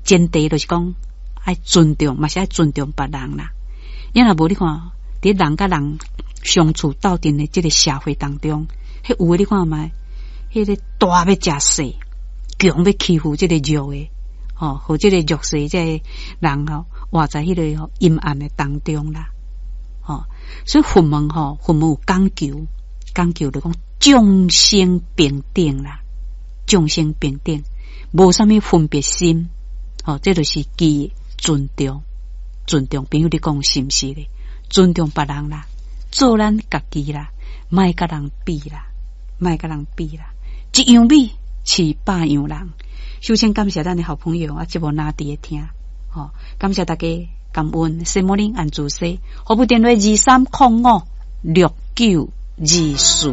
前提就是讲爱尊重，嘛是爱尊重别人啦。因若无你看，伫人甲人相处斗阵的这个社会当中，迄有诶你看卖，迄个大要食细，强要欺负这个弱诶，和这个弱势这个人活在迄个阴暗的当中啦。所以佛门佛门有讲究就讲众生平等啦，众生平等，无啥物分别心。这就是基尊重，朋友你讲是毋是咧？尊重别人啦，做咱家己啦，莫甲人比啦，一样米饲百样人。首先感谢咱的好朋友节目拿伫听，感谢大家，感恩。Good morning， 安住西，号码电话23056924。